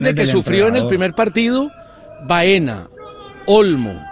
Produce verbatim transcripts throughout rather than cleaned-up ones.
de que sufrió en el primer partido, Baena, Olmo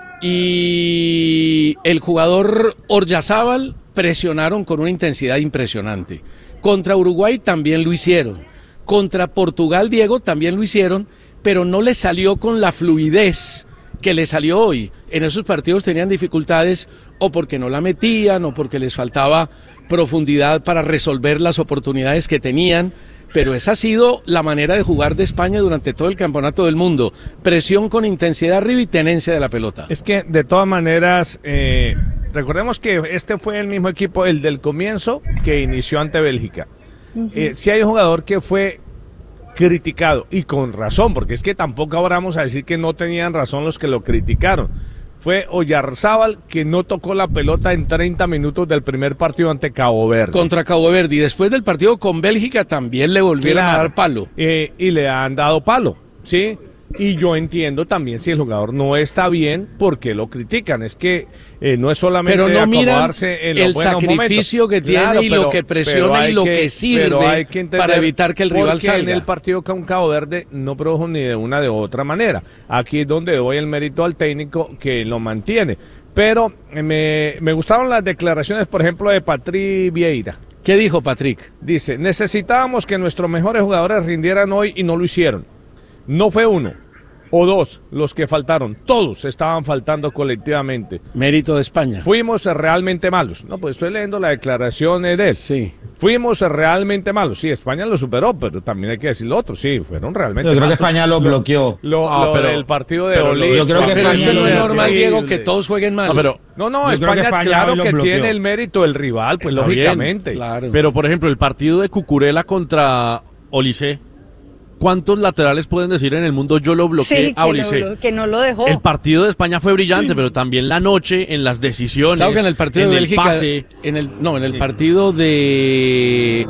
y el jugador Oryazábal presionaron con una intensidad impresionante. Contra Uruguay también lo hicieron. Contra Portugal, Diego, también lo hicieron, pero no les salió con la fluidez que les salió hoy. En esos partidos tenían dificultades o porque no la metían o porque les faltaba profundidad para resolver las oportunidades que tenían. Pero esa ha sido la manera de jugar de España durante todo el campeonato del mundo. Presión con intensidad arriba y tenencia de la pelota. Es que de todas maneras, eh, recordemos que este fue el mismo equipo, el del comienzo, que inició ante Bélgica. Uh-huh. Eh, si hay un jugador que fue criticado, y con razón, porque es que tampoco ahora vamos a decir que no tenían razón los que lo criticaron. Fue Oyarzábal, que no tocó la pelota en treinta minutos del primer partido ante Cabo Verde. Contra Cabo Verde, y después del partido con Bélgica también le volvieron claro, a dar palo. Eh, y le han dado palo, ¿sí? Y yo entiendo también si el jugador no está bien, ¿por qué lo critican? Es que eh, no es solamente pero no acomodarse en los el buenos sacrificio momentos. que tiene Claro, y pero, lo que presiona y lo que, que sirve que para evitar que el rival salga. En el partido con Cabo Verde no produjo ni de una de otra manera. Aquí es donde doy el mérito al técnico que lo mantiene. Pero me, me gustaron las declaraciones, por ejemplo, de Patrick Vieira. ¿Qué dijo Patrick? Dice, necesitábamos que nuestros mejores jugadores rindieran hoy y no lo hicieron. No fue uno o dos los que faltaron, todos estaban faltando colectivamente. Mérito de España. Fuimos realmente malos. No, pues estoy leyendo la declaración de él. Sí. Fuimos realmente malos. Sí, España lo superó, pero también hay que decir lo otro. Sí, fueron realmente malos. Yo creo malos. que España lo bloqueó. Lo, lo, ah, lo pero, del partido de Olé. Yo creo que pero España es que no es normal, de... Diego, que todos jueguen mal. No, pero, no, no, España, que España claro que bloqueó. Tiene el mérito del rival, pues Está lógicamente. Bien, claro. Pero, por ejemplo, el partido de Cucurella contra Olise, ¿cuántos laterales pueden decir en el mundo yo lo bloqueé sí, a Olise? No, que no lo dejó. El partido de España fue brillante, pero también la noche, en las decisiones, claro que en el partido en de el Bélgica, pase. En el, no, en el partido de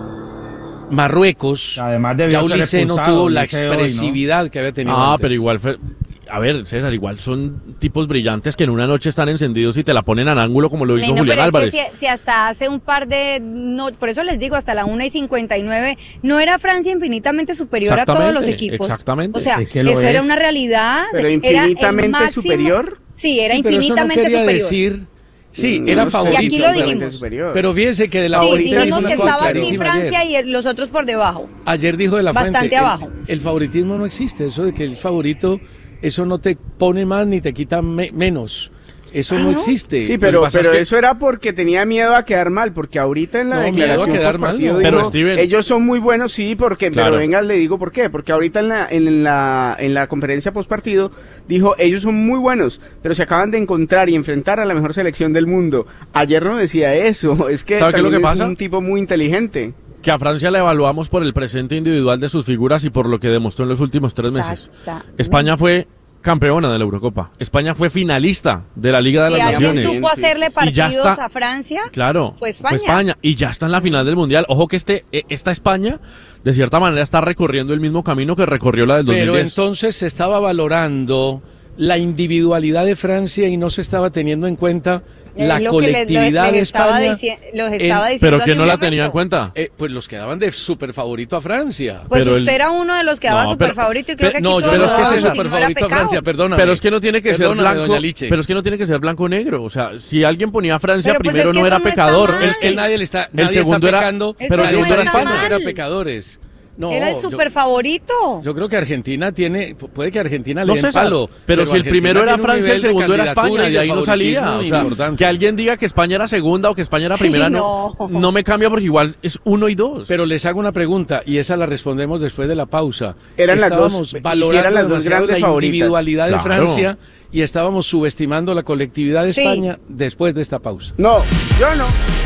Marruecos, además ya Olise no tuvo la Olise expresividad hoy, ¿no? que había tenido Ah, antes. pero igual fue... A ver, César, igual son tipos brillantes que en una noche están encendidos y te la ponen al ángulo como lo hizo bueno, Julián pero Álvarez. Es que si, si hasta hace un par de... No, por eso les digo, hasta la una y cincuenta y nueve, ¿no era Francia infinitamente superior a todos los equipos? Exactamente. O sea, es que lo eso es. Era una realidad. ¿Pero infinitamente era máximo, superior? Sí, era sí, pero infinitamente eso no quería superior. Decir... Sí, no era sé. favorito. Y aquí lo dijimos. Pero fíjense que de la sí, favorita dijimos que estaba aquí Francia ayer. y los otros por debajo. Ayer dijo de la Bastante Fuente, abajo. El, el favoritismo no existe, eso de que el favorito, eso no te pone más ni te quita me, menos. Eso ¿Ah, no no? existe. Sí, pero, pero es que... eso era porque tenía miedo a quedar mal, porque ahorita en la no, declaración miedo a quedar por mal, partido no. dijo, Pero Steven... ellos son muy buenos, sí, porque, claro. pero venga, le digo por qué, porque ahorita en la, en la, en la conferencia post partido dijo, ellos son muy buenos, pero se acaban de encontrar y enfrentar a la mejor selección del mundo. Ayer no decía eso, es que ¿sabe qué es lo que es pasa? un tipo muy inteligente. Que a Francia la evaluamos por el presente individual de sus figuras y por lo que demostró en los últimos tres meses. España fue campeona de la Eurocopa. España fue finalista de la Liga de las y Naciones. Y supo hacerle partidos está, a Francia. Claro, fue España. fue España. Y ya está en la final del Mundial. Ojo que este, esta España, de cierta manera, está recorriendo el mismo camino que recorrió la del dos mil diez. Pero entonces se estaba valorando la individualidad de Francia y no se estaba teniendo en cuenta la lo colectividad les, lo, de España. Dici los estaba en, ¿Pero quién no la tenía en cuenta? Eh, pues los que daban de super favorito a Francia. Pues pero usted el... era uno de los que daba no, super pero, favorito y creo pero, que aquí no, yo pero es que ese super favorito a Francia, perdóname. Pero es que no tiene que ser blanco, pero es que no tiene que ser blanco o negro, o sea, si alguien ponía a Francia pero, pues, primero es que no era no pecador. Es que nadie le está nadie el segundo está era, pecando, pero el segundo no era está España. mal. Era pecadores. No, era el super favorito. Yo creo que Argentina tiene, puede que Argentina le no den sé, palo. Pero, pero si el Argentina primero era tiene un Francia, el nivel de segundo era España, candidatura y de ahí no salía. O sea, importante. que alguien diga que España era segunda o que España era primera, sí, no. no, no me cambia porque igual es uno y dos. Pero les hago una pregunta y esa la respondemos después de la pausa. Eran estábamos las dos, valorando las dos grandes la favoritas. individualidad Claro. de Francia y estábamos subestimando la colectividad de sí. España después de esta pausa. No, yo no.